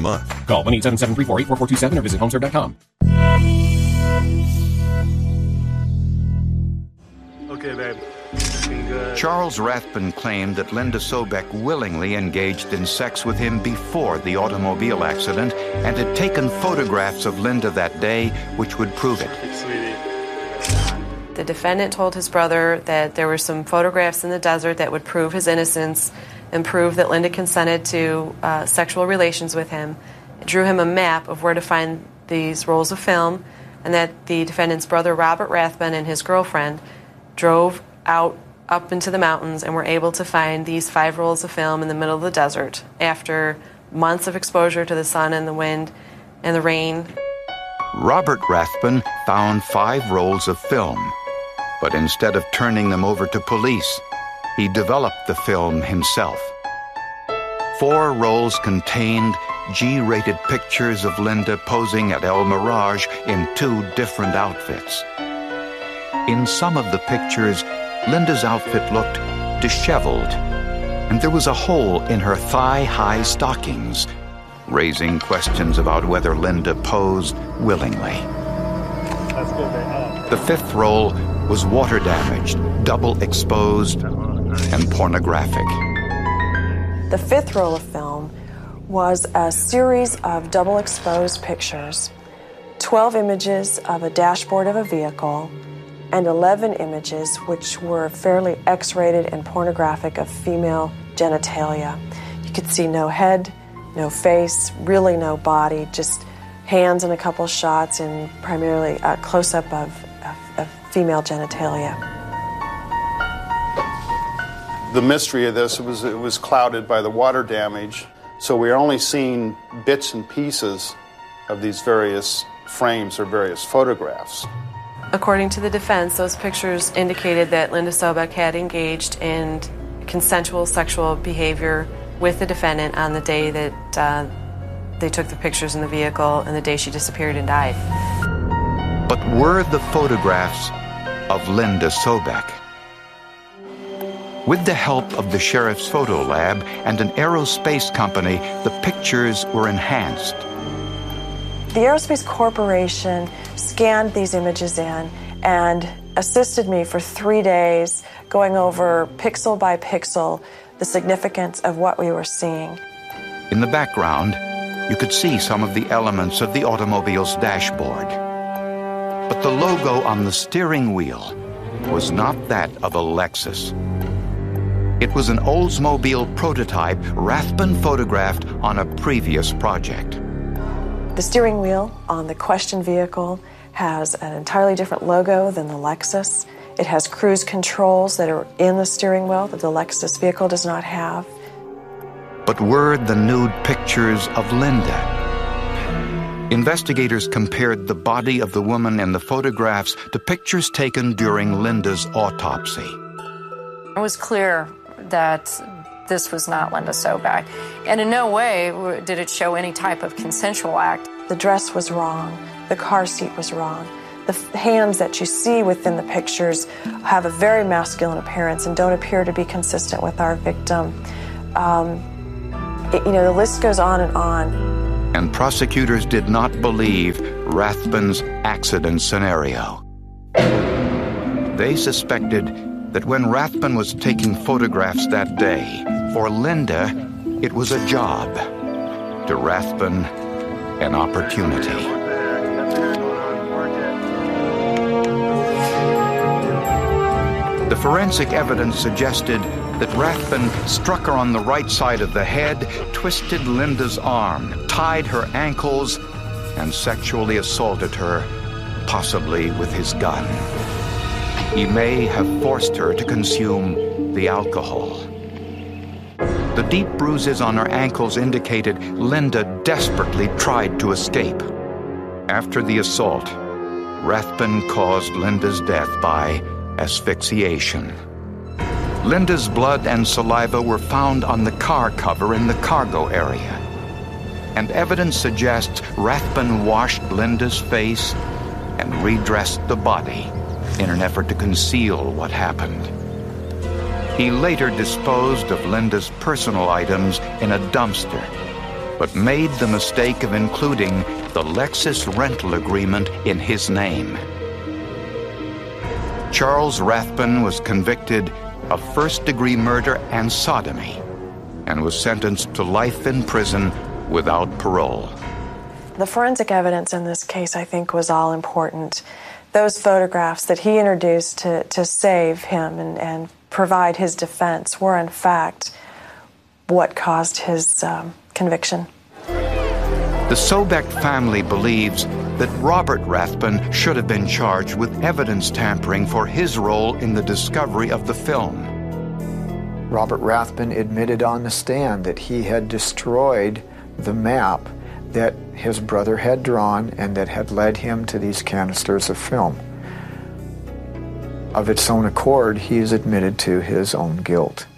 month. Call 1-877-348-4427 or visit homeserve.com. Okay, babe. Looking good. Charles Rathbun claimed that Linda Sobek willingly engaged in sex with him before the automobile accident and had taken photographs of Linda that day which would prove it. The defendant told his brother that there were some photographs in the desert that would prove his innocence and prove that Linda consented to sexual relations with him. It drew him a map of where to find these rolls of film, and that the defendant's brother, Robert Rathbun, and his girlfriend drove out up into the mountains and were able to find these 5 rolls of film in the middle of the desert after months of exposure to the sun and the wind and the rain. Robert Rathbun found 5 rolls of film, but instead of turning them over to police, he developed the film himself. 4 rolls contained G-rated pictures of Linda posing at El Mirage in 2 different outfits. In some of the pictures, Linda's outfit looked disheveled, and there was a hole in her thigh-high stockings, raising questions about whether Linda posed willingly. That's good, babe. The 5th roll was water-damaged, double-exposed, and pornographic. The 5th roll of film was a series of double-exposed pictures, 12 images of a dashboard of a vehicle, and 11 images which were fairly X-rated and pornographic of female genitalia. You could see no head, no face, really no body, just hands in a couple shots and primarily a close-up of female genitalia. The mystery of this, it was clouded by the water damage, so we're only seeing bits and pieces of these various frames or various photographs. According to the defense, those pictures indicated that Linda Sobek had engaged in consensual sexual behavior with the defendant on the day that they took the pictures in the vehicle and the day she disappeared and died. But were the photographs of Linda Sobek? With the help of the sheriff's photo lab and an aerospace company, the pictures were enhanced. The Aerospace Corporation scanned these images in and assisted me for 3 days going over pixel by pixel the significance of what we were seeing. In the background, you could see some of the elements of the automobile's dashboard. But the logo on the steering wheel was not that of a Lexus. It was an Oldsmobile prototype Rathbun photographed on a previous project. The steering wheel on the questioned vehicle has an entirely different logo than the Lexus. It has cruise controls that are in the steering wheel that the Lexus vehicle does not have. But were the nude pictures of Linda? Investigators compared the body of the woman in the photographs to pictures taken during Linda's autopsy. It was clear that this was not Linda Sobek, and in no way did it show any type of consensual act. The dress was wrong. The car seat was wrong. The hands that you see within the pictures have a very masculine appearance and don't appear to be consistent with our victim. The list goes on and on. And prosecutors did not believe Rathbun's accident scenario. They suspected that when Rathbun was taking photographs that day, for Linda, it was a job. To Rathbun, an opportunity. The forensic evidence suggested that Rathbun struck her on the right side of the head, twisted Linda's arm, tied her ankles, and sexually assaulted her, possibly with his gun. He may have forced her to consume the alcohol. The deep bruises on her ankles indicated Linda desperately tried to escape. After the assault, Rathbun caused Linda's death by asphyxiation. Linda's blood and saliva were found on the car cover in the cargo area. And evidence suggests Rathbun washed Linda's face and redressed the body in an effort to conceal what happened. He later disposed of Linda's personal items in a dumpster but made the mistake of including the Lexus rental agreement in his name. Charles Rathbun was convicted of first-degree murder and sodomy and was sentenced to life in prison without parole. The forensic evidence in this case, I think, was all important. Those photographs that he introduced to save him and provide his defense were, in fact, what caused his conviction. The Sobeck family believes that Robert Rathbun should have been charged with evidence tampering for his role in the discovery of the film. Robert Rathbun admitted on the stand that he had destroyed the map that his brother had drawn and that had led him to these canisters of film. Of its own accord, he has admitted to his own guilt.